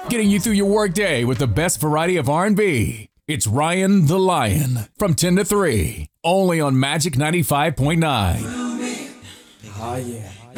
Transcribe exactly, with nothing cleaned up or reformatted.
getting you through your workday with the best variety of R and B. It's Ryan the Lion from ten to three, only on Magic ninety-five point nine. Oh, yeah.